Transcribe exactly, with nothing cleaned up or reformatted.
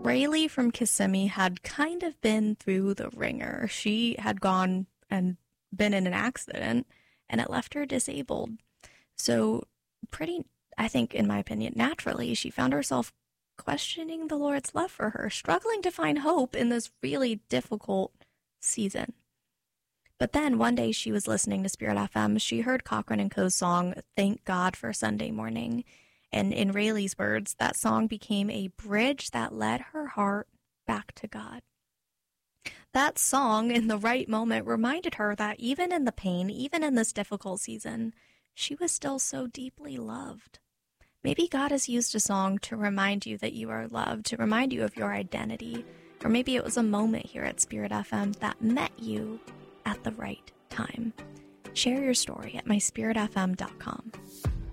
Rayleigh from Kissimmee had kind of been through the ringer. She had gone and been in an accident, and it left her disabled. So pretty, I think, in my opinion, naturally, she found herself questioning the Lord's love for her, struggling to find hope in this really difficult season. But then one day she was listening to Spirit F M. She heard Cochran and Co.'s song, Thank God for Sunday Morning. And in Rayleigh's words, that song became a bridge that led her heart back to God. That song, in the right moment, reminded her that even in the pain, even in this difficult season, she was still so deeply loved. Maybe God has used a song to remind you that you are loved, to remind you of your identity. Or maybe it was a moment here at Spirit F M that met you at the right time. Share your story at my spirit f m dot com.